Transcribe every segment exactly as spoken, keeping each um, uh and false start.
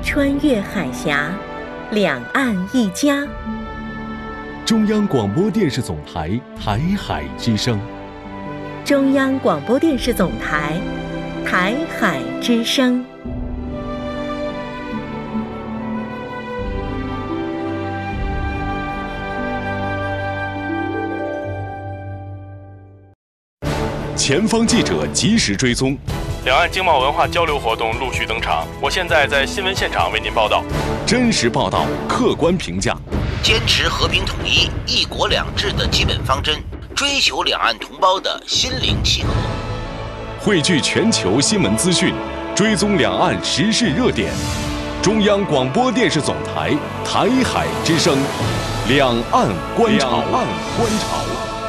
穿越海峡，两岸一家。 中央广播电视总台台海之声。 中央广播电视总台台海之声。 前方记者及时追踪， 两岸经贸文化交流活动陆续登场。我现在在新闻现场为您报道。 真实报道，客观评价， 坚持和平统一、一国两制的基本方针，追求两岸同胞的心灵契合。 汇聚全球新闻资讯，追踪两岸时事热点。中央广播电视总台台海之声，两岸观察。两岸观察。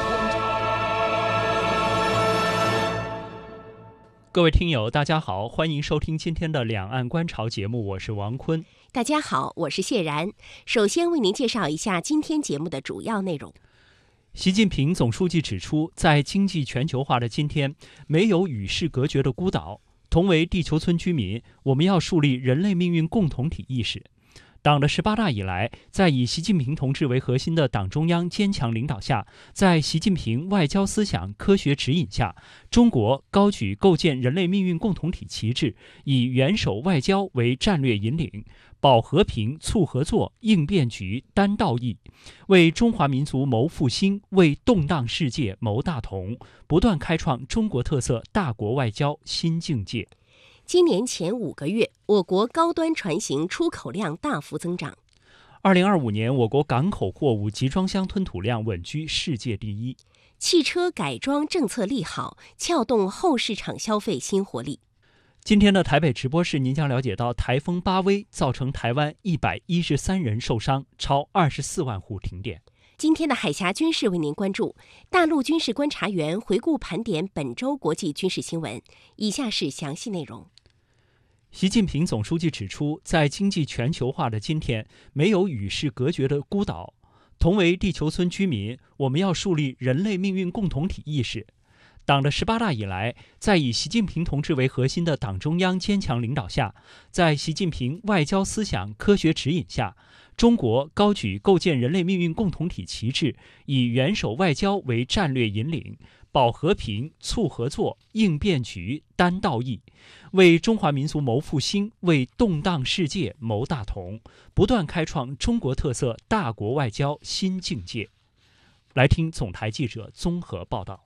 各位听友大家好，欢迎收听今天的两岸观潮节目，我是王坤。 大家好，我是谢然。首先为您介绍一下今天节目的主要内容。 习近平总书记指出，在经济全球化的今天，没有与世隔绝的孤岛，同为地球村居民，我们要树立人类命运共同体意识。党的十八大以来，在以习近平同志为核心的党中央坚强领导下，在习近平外交思想科学指引下，中国高举构建人类命运共同体旗帜，以元首外交为战略引领，保和平、促合作、应变局、担道义，为中华民族谋复兴，为动荡世界谋大同，不断开创中国特色大国外交新境界。 今年前五个月，我国高端船型出口量大幅增长。 二零二五年，我国港口货物集装箱吞吐量稳居世界第一。 汽车改装政策利好，撬动后市场消费新活力。 今天的台北直播室，您将了解到台风巴威造成台湾一百一十三人受伤，超二十四万户停电。 今天的海峡军事为您关注，大陆军事观察员回顾盘点本周国际军事新闻。以下是详细内容。 习近平总书记指出，在经济全球化的今天，没有与世隔绝的孤岛，同为地球村居民，我们要树立人类命运共同体意识。党的十八大以来，在以习近平同志为核心的党中央坚强领导下，在习近平外交思想科学指引下，中国高举构建人类命运共同体旗帜，以元首外交为战略引领，保和平、促合作、应变局、担道义，为中华民族谋复兴，为动荡世界谋大同，不断开创中国特色大国外交新境界。来听总台记者综合报道。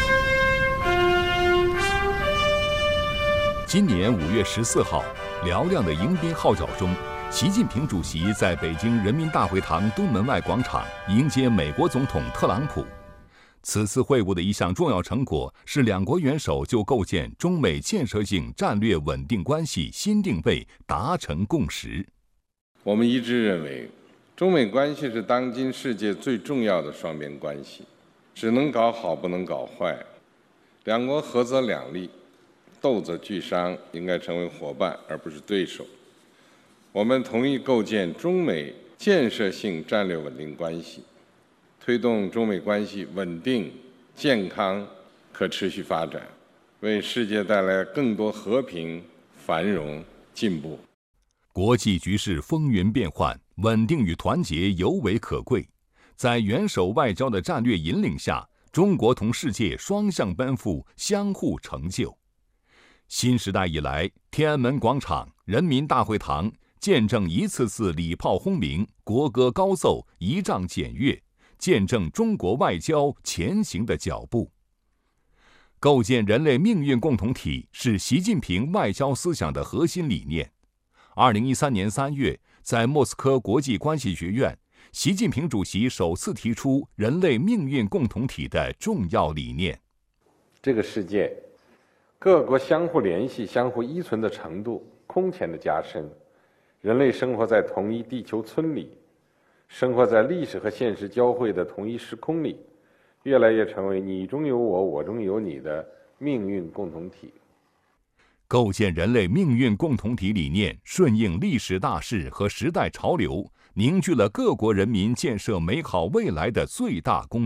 今年五月十四号，嘹亮的迎宾号角中，习近平主席在北京人民大会堂东门外广场迎接美国总统特朗普。此次会晤的一项重要成果是两国元首就构建中美建设性战略稳定关系新定位达成共识。 我们一致认为，中美关系是当今世界最重要的双边关系，只能搞好不能搞坏。两国合则两利，斗则俱伤，应该成为伙伴而不是对手。我们同意构建中美建设性战略稳定关系，推动中美关系稳定、健康、可持续发展，为世界带来更多和平、繁荣、进步。 国际局势风云变幻，稳定与团结尤为可贵。在元首外交的战略引领下，中国同世界双向奔赴，相互成就。新时代以来，天安门广场、人民大会堂见证一次次礼炮轰鸣、国歌高奏、仪仗检阅，见证中国外交前行的脚步。构建人类命运共同体是习近平外交思想的核心理念。二零一三年三月，在莫斯科国际关系学院，习近平主席首次提出人类命运共同体的重要理念。 这个世界，各国相互联系、相互依存的程度空前的加深，人类生活在同一地球村里，生活在历史和现实交汇的同一时空里，越来越成为你中有我，我中有你的命运共同体。 构建人类命运共同体理念顺应历史大势和时代潮流，凝聚了各国人民建设美好未来的最大公